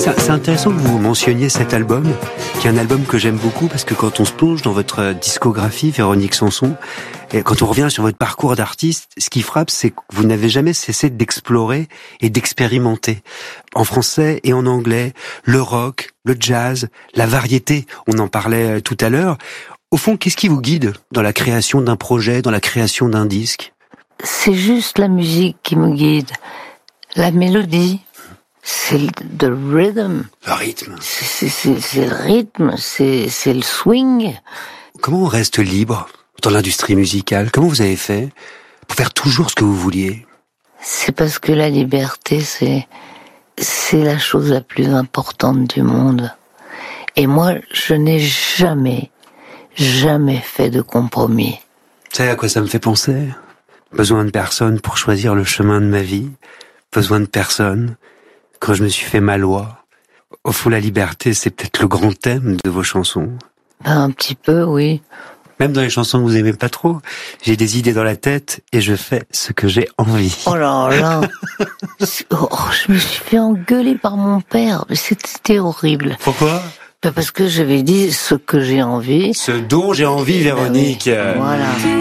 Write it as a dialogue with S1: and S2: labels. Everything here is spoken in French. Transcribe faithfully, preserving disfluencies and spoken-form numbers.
S1: C'est, c'est intéressant que vous mentionniez cet album, qui est un album que j'aime beaucoup, parce que quand on se plonge dans votre discographie, Véronique Sanson, et quand on revient sur votre parcours d'artiste, ce qui frappe, c'est que vous n'avez jamais cessé d'explorer et d'expérimenter. En français et en anglais, le rock, le jazz, la variété, on en parlait tout à l'heure. Au fond, qu'est-ce qui vous guide dans la création d'un projet, dans la création d'un disque ?
S2: C'est juste la musique qui me guide. La mélodie, c'est le rhythm.
S1: Le rythme.
S2: C'est, c'est, c'est, c'est le rythme, c'est, c'est le swing.
S1: Comment on reste libre dans l'industrie musicale ? Comment vous avez fait pour faire toujours ce que vous vouliez ?
S2: C'est parce que la liberté, c'est, c'est la chose la plus importante du monde. Et moi, je n'ai jamais, jamais fait de compromis.
S1: Vous savez à quoi ça me fait penser ? Besoin de personne pour choisir le chemin de ma vie. Besoin de personne quand je me suis fait ma loi. Au fond, la liberté, c'est peut-être le grand thème de vos chansons.
S2: Ben, un petit peu, oui.
S1: Même dans les chansons que vous aimez pas trop, j'ai des idées dans la tête et je fais ce que j'ai envie.
S2: Oh là là. Oh, je me suis fait engueuler par mon père. C'était horrible.
S1: Pourquoi ?
S2: Ben parce que j'avais dit ce que j'ai envie.
S1: Ce dont j'ai envie, Véronique.
S2: Ben oui, voilà.